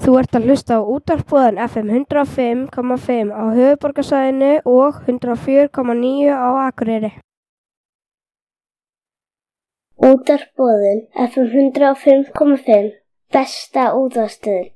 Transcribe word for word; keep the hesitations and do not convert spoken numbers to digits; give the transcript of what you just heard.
Þú ert að hlusta á útvarpsboðan F M hundrað og fimm komma fimm á höfuðborgarsvæðinu og hundrað og fjögur komma níu á Akureyri. Útvarpsboðun F M hundrað og fimm komma fimm, besta útvarpsstöðin.